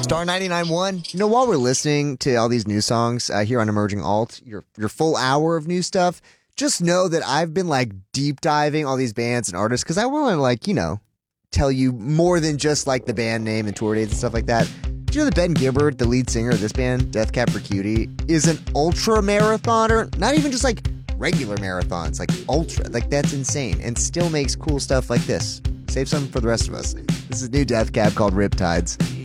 Star 99.1. While we're listening to all these new songs here on Emerging Alt, your full hour of new stuff, just know that I've been like deep diving all these bands and artists because I want to tell you more than just like the band name and tour dates and stuff like that. Do you know that Ben Gibbard, the lead singer of this band, Death Cab for Cutie, is an ultra marathoner? Not even just like regular marathons, like ultra. Like that's insane, and still makes cool stuff like this. Save some for the rest of us. This is new Death Cab called Riptides.